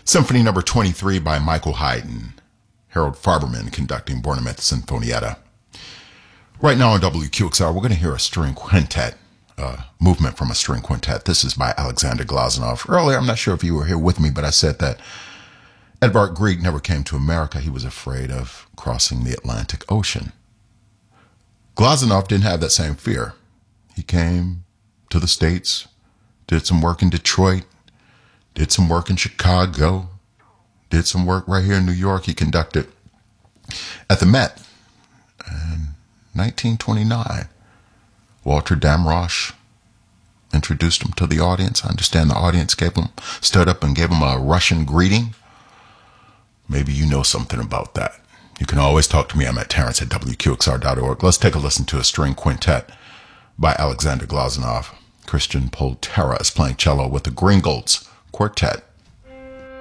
Symphony number 23 by Michael Haydn. Harold Farberman conducting Bornemann Sinfonietta. Right now on WQXR, we're going to hear a string quintet, movement from a string quintet. This is by Alexander Glazunov. Earlier, I'm not sure if you were here with me, but I said that Edvard Grieg never came to America. He was afraid of crossing the Atlantic Ocean. Glazunov didn't have that same fear. He came to the States, did some work in Detroit, did some work in Chicago, did some work right here in New York. He conducted at the Met in 1929. Walter Damrosch introduced him to the audience. I understand the audience stood up and gave him a Russian greeting. Maybe you know something about that. You can always talk to me. I'm at Terrence at WQXR.org. Let's take a listen to a string quintet by Alexander Glazunov. Christian Poltera is playing cello with the Gringolds Quartet.